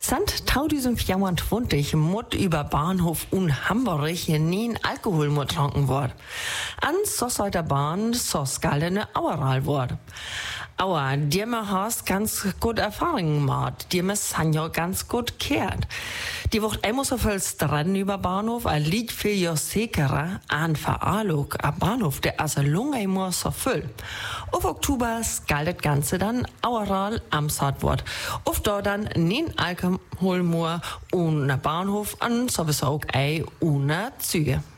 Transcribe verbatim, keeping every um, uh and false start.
Seit zweitausendvierundzwanzig muss über Bahnhof und Hamburg nie Alkohol mehr getrunken werden. An so soll der Bahn so skaldene Aueral werden. Aber die mir hast ganz gut Erfahrungen gemacht, die mir Sanja ganz gut kehrt. Die wird einmal so viel dran über Bahnhof, ein Lied für ihr sicherer an Veralog, ein Bahnhof, der also lange immer so voll. Auf Oktober skaldet Ganze dann Aueral am Saatwort. Auf dort dann nie Alkohol mehr und ein Bahnhof an sowieso auch ein ohne Züge.